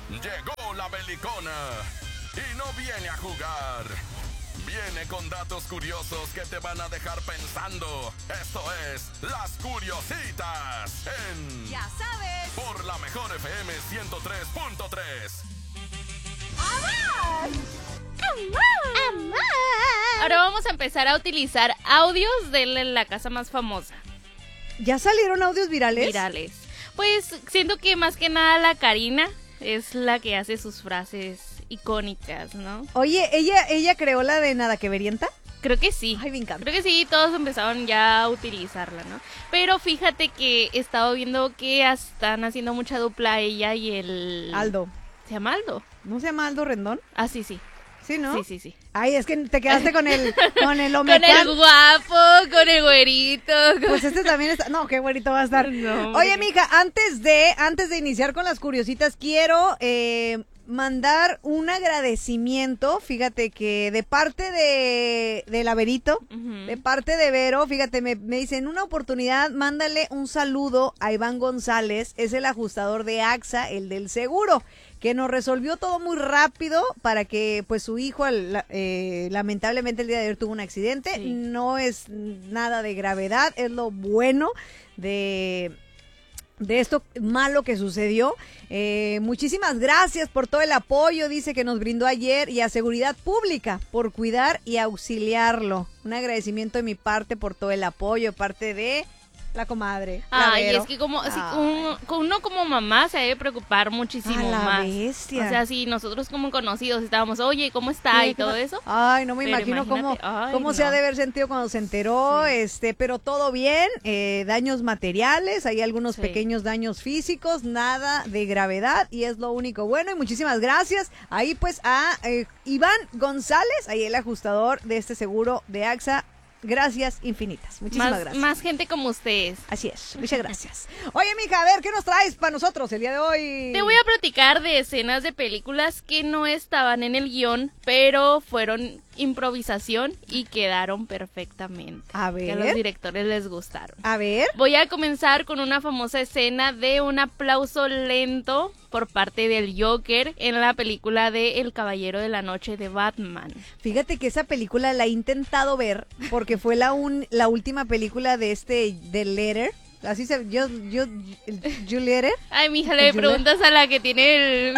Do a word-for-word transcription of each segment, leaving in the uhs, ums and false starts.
Llegó la belicona y no viene a jugar. Viene con datos curiosos que te van a dejar pensando. Esto es Las Curiositas en... Ya sabes. Por la mejor F M ciento tres punto tres. ¡Amor! ¡Amor! Ahora vamos a empezar a utilizar audios de la casa más famosa. ¿Ya salieron audios virales? Virales. Pues siento que más que nada la Karina es la que hace sus frases icónicas, ¿no? Oye, ¿ella ella creó la de Nada que Verienta? Creo que sí. Ay, me encanta. Creo que sí, todos empezaron ya a utilizarla, ¿no? Pero fíjate que he estado viendo que están haciendo mucha dupla ella y el... Aldo. ¿Se llama Aldo? ¿No se llama Aldo Rendón? Ah, sí, sí. Sí, ¿no? Sí, sí, sí. Ay, es que te quedaste con el con el Con Omecán. el guapo, con el güerito. Con... Pues este también está... No, qué güerito va a estar. No, Oye, porque... mija, antes de antes de iniciar con las curiositas, quiero eh, mandar un agradecimiento, fíjate que de parte de, de la Verito, uh-huh. de parte de Vero, fíjate, me, me dice, en una oportunidad, mándale un saludo a Iván González, es el ajustador de AXA, el del seguro, que nos resolvió todo muy rápido para que pues su hijo eh, lamentablemente el día de ayer tuvo un accidente, sí. No es nada de gravedad, es lo bueno de... de esto malo que sucedió. Eh, muchísimas gracias por todo el apoyo, dice que nos brindó ayer, y a Seguridad Pública por cuidar y auxiliarlo. Un agradecimiento de mi parte por todo el apoyo, parte de la comadre. Ay, la es que como si uno, uno como mamá se debe preocupar muchísimo a la más. Bestia. O sea, si nosotros como conocidos estábamos, oye, ¿cómo está? Sí, y todo eso. Ay, no me pero imagino cómo, ay, cómo no. se ha de haber sentido cuando se enteró, sí. este, pero todo bien, eh, daños materiales, hay algunos sí. pequeños daños físicos, nada de gravedad, y es lo único bueno, y muchísimas gracias ahí pues a eh, Iván González, ahí el ajustador de este seguro de AXA. Gracias infinitas, muchísimas más, gracias. Más gente como ustedes. Así es, muchas gracias. Oye, mija, a ver, ¿qué nos traes para nosotros el día de hoy? Te voy a platicar de escenas de películas que no estaban en el guión, pero fueron improvisación y quedaron perfectamente. A ver. Que a los directores les gustaron. A ver. Voy a comenzar con una famosa escena de un aplauso lento por parte del Joker en la película de El Caballero de la Noche de Batman. Fíjate que esa película la he intentado ver porque fue la un, la última película de este, de Letter. Así se, yo, yo, Juliette. Ay, mija, le preguntas a la que tiene el...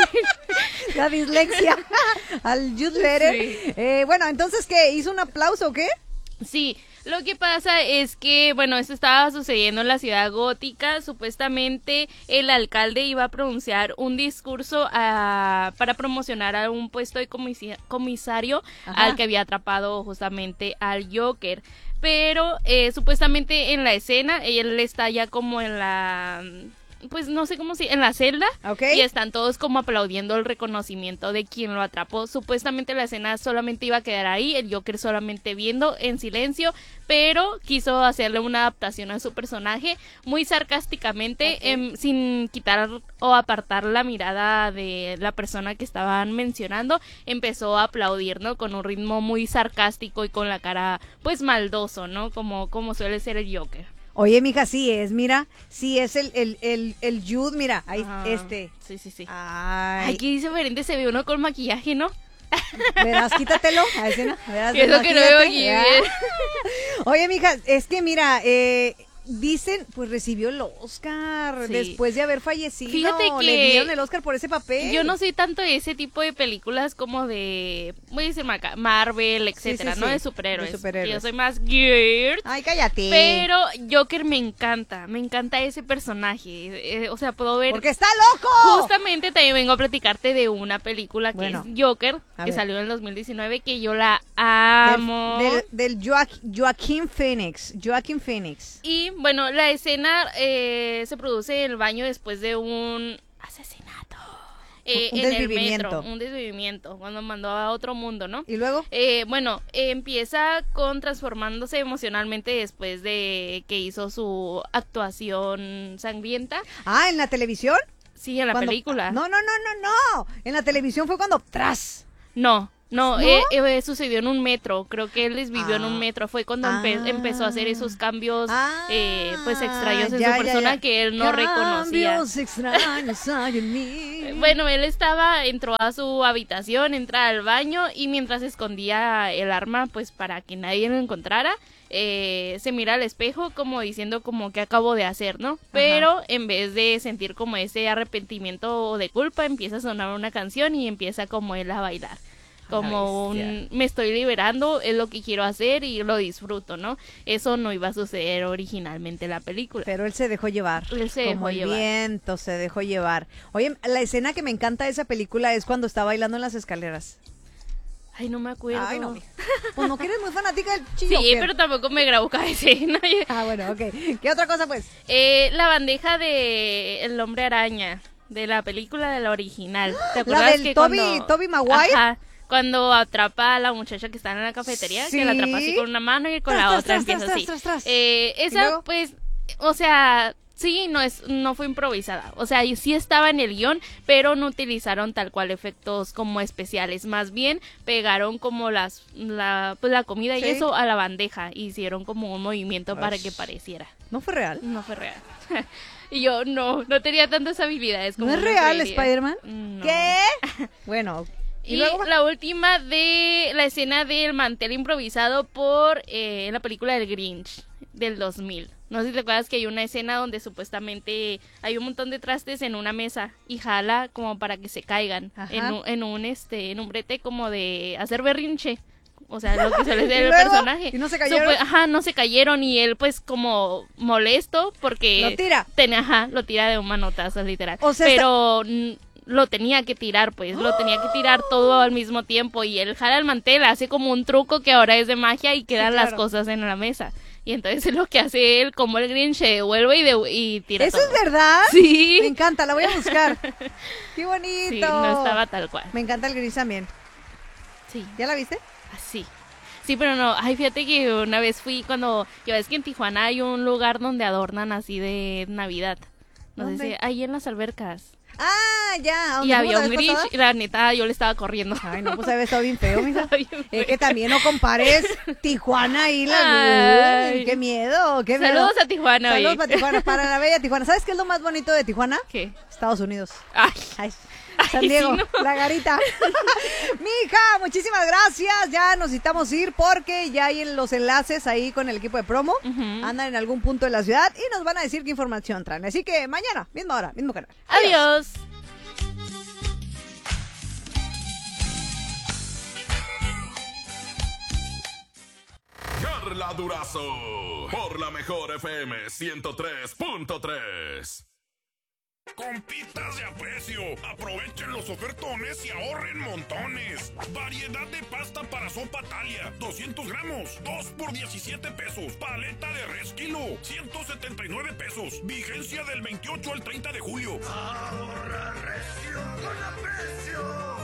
la dislexia, al Juliette. Sí. Eh, bueno, entonces, ¿qué? ¿Hizo un aplauso o qué? Sí, lo que pasa es que, bueno, esto estaba sucediendo en la ciudad gótica. Supuestamente el alcalde iba a pronunciar un discurso a, para promocionar a un puesto de comisi- comisario Ajá. al que había atrapado justamente al Joker. Pero eh, supuestamente en la escena, él está ya como en la... pues no sé cómo si, en la celda, okay. Y están todos como aplaudiendo el reconocimiento de quien lo atrapó. Supuestamente la escena solamente iba a quedar ahí, el Joker solamente viendo en silencio, pero quiso hacerle una adaptación a su personaje muy sarcásticamente, okay. eh, sin quitar o apartar la mirada de la persona que estaban mencionando. Empezó a aplaudir, ¿no? Con un ritmo muy sarcástico y con la cara pues maldoso, ¿no? Como, como suele ser el Joker. Oye, mija, sí es, mira, sí es el, el, el, el Jude, mira, ahí, Ajá. este. Sí, sí, sí. Ay. Aquí diferente se ve uno con maquillaje, ¿no? Verás, quítatelo, a ese no, verás. Es lo que no veo aquí bien. Oye, mija, es que mira, eh... dicen, pues recibió el Oscar sí. después de haber fallecido. Fíjate que le dieron el Oscar por ese papel. Yo no soy tanto de ese tipo de películas como de, voy a decir Marvel, etcétera, sí, sí, no sí. de superhéroes. De superhéroes. Yo soy más geared. Ay, cállate. Pero Joker me encanta, me encanta ese personaje. Eh, o sea, puedo ver. Porque está loco. Justamente también vengo a platicarte de una película que bueno, es Joker, que ver. salió en el dos mil diecinueve, que yo la amo. Del, del, del Joaqu- Joaquin Phoenix. Joaquin Phoenix. Y bueno, la escena eh, se produce en el baño después de un asesinato. Eh, un en desvivimiento. el metro, un desvivimiento, cuando mandó a otro mundo, ¿no? ¿Y luego? Eh, bueno, eh, empieza con transformándose emocionalmente después de que hizo su actuación sangrienta. Ah, ¿en la televisión? Sí, en la cuando, película. No, no, no, no, no. En la televisión fue cuando tras. No. No, ¿No? eh, eh, sucedió en un metro, creo que él les vivió Ah. en un metro, fue cuando empe- Ah. empezó a hacer esos cambios Ah, eh, pues extraños en ya, su ya, persona ya. que él no reconocía. Cambios extraños hay en mí. Bueno, él estaba, entró a su habitación, entra al baño y mientras escondía el arma, pues para que nadie lo encontrara, eh, se mira al espejo como diciendo como que acabo de hacer, ¿no? Pero en vez de sentir como ese arrepentimiento o de culpa, empieza a sonar una canción y empieza como él a bailar. Como un, me estoy liberando, es lo que quiero hacer y lo disfruto, ¿no? Eso no iba a suceder originalmente en la película. Pero él se dejó llevar. Él se como dejó el llevar. viento se dejó llevar. Oye, la escena que me encanta de esa película es cuando está bailando en las escaleras. Ay, no me acuerdo. Ay, no. Pues no que eres muy fanática del chillo. Sí, pero tampoco me grabó cada escena. Ah, bueno, ok. ¿Qué otra cosa, pues? Eh, la bandeja de El Hombre Araña, de la película de la original. ¿Te ¿La acuerdas del que Toby, cuando... Toby Maguire? Ajá, cuando atrapa a la muchacha que está en la cafetería, Sí. que la atrapa así con una mano y con Tras, la tras, otra tras, empieza tras, así. tras, tras. Eh, ¿Y esa, luego? pues, o sea... Sí, no es, no fue improvisada. O sea, y sí estaba en el guión, pero no utilizaron tal cual efectos como especiales. Más bien pegaron como las, la, pues la comida y Sí. eso a la bandeja. Hicieron como un movimiento para Ush. que pareciera. ¿No fue real? No fue real. Y yo no, no tenía tantas habilidades como ¿No es uno real creería. Spider-Man? No. ¿Qué? Bueno. Y, ¿Y luego? la última de la escena del mantel improvisado por eh, la película del Grinch del dos mil. No sé si te acuerdas que hay una escena donde supuestamente hay un montón de trastes en una mesa y jala como para que se caigan Ajá. en un, en un este en un brete como de hacer berrinche. O sea, lo que suele ¿Y ser el luego? personaje. ¿Y no se cayeron? Supo- ajá, no se cayeron y él pues como molesto porque... Lo tira. Tenía, ajá, lo tira de un manotazo, literal. O sea, Pero mm, lo tenía que tirar, pues, lo tenía que tirar todo al mismo tiempo y él jala el mantel, hace como un truco que ahora es de magia y quedan Sí, las claro. cosas en la mesa. Y entonces es lo que hace él, como el Grinch se devuelve y, de- y tira ¿Eso todo. es verdad? Sí. Me encanta, la voy a buscar. Qué bonito. Sí, no estaba tal cual. Me encanta el gris también. Sí. ¿Ya la viste? Así. Sí, pero no, ay, fíjate que una vez fui cuando, ya ves que en Tijuana hay un lugar donde adornan así de Navidad. No sé ¿Dónde? si, ahí en las albercas. Ah, ya. ¿a dónde Y fuimos había la un vez Grinch pasada? y la neta yo le estaba corriendo. Ay, no, pues había estado bien feo, mija. Estaba bien Es feo. que también no compares Tijuana y la Ay. Qué miedo, qué miedo. Saludos a Tijuana, Saludos oye. para Tijuana, para la bella Tijuana. ¿Sabes qué es lo más bonito de Tijuana? ¿Qué? Estados Unidos. Ay, Ay, Ay, San sí, Diego, ¿no? la garita. Mija, muchísimas gracias. Ya nos necesitamos ir porque ya hay los enlaces ahí con el equipo de promo. Ujú. Andan en algún punto de la ciudad y nos van a decir qué información traen. Así que mañana, misma hora, mismo canal. adiós. Carla Durazo, por la mejor F M ciento tres punto tres. Compitas de aprecio, aprovechen los ofertones y ahorren montones. Variedad de pasta para sopa Talia, doscientos gramos, dos por diecisiete pesos. Paleta de res kilo, ciento setenta y nueve pesos. Vigencia del veintiocho al treinta de julio. Ahorra recio con aprecio.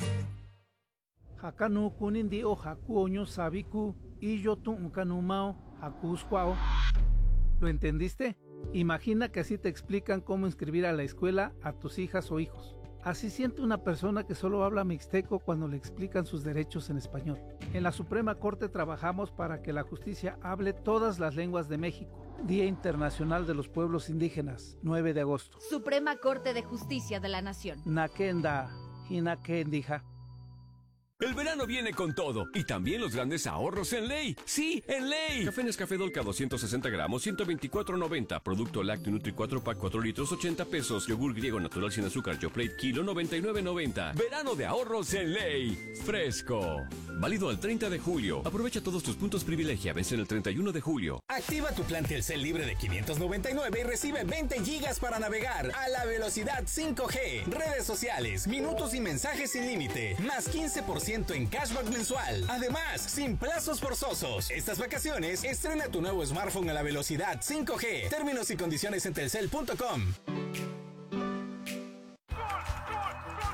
Hakanu kunindi o haku oño sabiku y yo tu kanumao hakusquao. ¿Lo entendiste? Imagina que así te explican cómo inscribir a la escuela a tus hijas o hijos. Así siente una persona que solo habla mixteco cuando le explican sus derechos en español. En la Suprema Corte trabajamos para que la justicia hable todas las lenguas de México. Día Internacional de los Pueblos Indígenas, nueve de agosto. Suprema Corte de Justicia de la Nación. Nakenda, hinakendija. El verano viene con todo y también los grandes ahorros en Ley. Sí, en Ley. Café Nescafé Dolca doscientos sesenta gramos, ciento veinticuatro noventa. Producto lácteo Nutri cuatro pack cuatro litros, ochenta pesos. Yogur griego natural sin azúcar Yoplait kilo, noventa y nueve noventa. Verano de ahorros en Ley. Fresco. Válido al treinta de julio. Aprovecha todos tus puntos privilegia. Vence el treinta y uno de julio. Activa tu plan Telcel libre de quinientos noventa y nueve y recibe veinte gigas para navegar a la velocidad cinco G. Redes sociales, minutos y mensajes sin límite. Más quince por ciento en cashback mensual. Además, sin plazos forzosos. Estas vacaciones, estrena tu nuevo smartphone a la velocidad cinco G. Términos y condiciones en telcel punto com.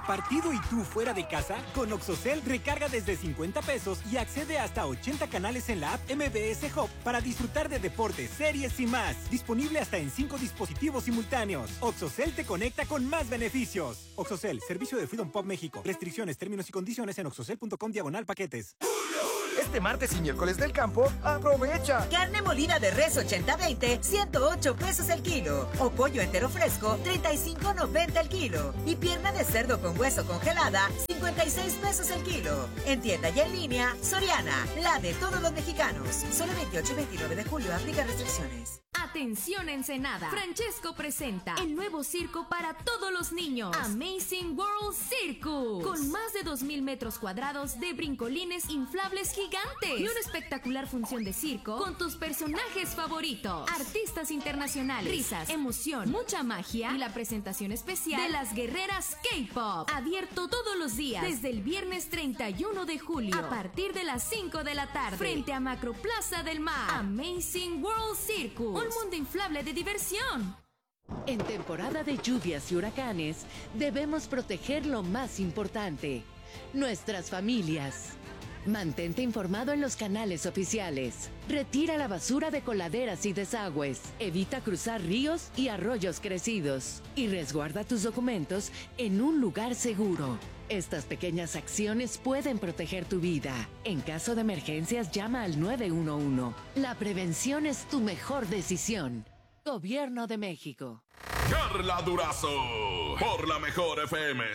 ¿Partido y tú fuera de casa? Con Oxocel recarga desde cincuenta pesos y accede hasta ochenta canales en la app M B S Hub para disfrutar de deportes, series y más. Disponible hasta en cinco dispositivos simultáneos. Oxocel te conecta con más beneficios. Oxocel, servicio de Freedom Pop México. Restricciones, términos y condiciones en oxocel punto com diagonal paquetes. Este martes y miércoles del campo, aprovecha. Carne molida de res ochenta veinte, ciento ocho pesos el kilo. O pollo entero fresco, treinta y cinco noventa el kilo. Y pierna de cerdo con hueso congelada, cincuenta y seis pesos el kilo. En tienda y en línea, Soriana, la de todos los mexicanos. Solo veintiocho y veintinueve de julio, aplica restricciones. Atención Ensenada, Francesco presenta el nuevo circo para todos los niños, Amazing World Circus, con más de dos mil metros cuadrados de brincolines inflables gigantes y una espectacular función de circo con tus personajes favoritos, artistas internacionales, risas, emoción, mucha magia y la presentación especial de las guerreras K-pop, abierto todos los días desde el viernes treinta y uno de julio a partir de las cinco de la tarde frente a Macroplaza del Mar. Amazing World Circus, un mundo inflable de diversión. En temporada de lluvias y huracanes, debemos proteger lo más importante, nuestras familias. Mantente informado en los canales oficiales. Retira la basura de coladeras y desagües. Evita cruzar ríos y arroyos crecidos. Y resguarda tus documentos en un lugar seguro. Estas pequeñas acciones pueden proteger tu vida. En caso de emergencias, llama al nueve uno uno. La prevención es tu mejor decisión. Gobierno de México. Carla Durazo, por la mejor F M.